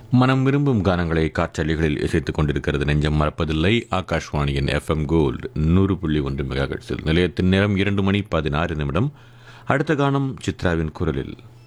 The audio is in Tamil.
மனம் விரும்பும் கானங்களை காற்றலைகளில் இசைத்துக் கொண்டிருக்கிறது நெஞ்சம் மறப்பதில்லை. ஆகாஷ்வாணியின் எஃப்எம் கோல்டு 100.1 மெகாஹெர்ட்ஸில். நிலையத்தின் நேரம் 2 மணி 16 நிமிடம். அடுத்த கானம் சித்ராவின் குரலில்.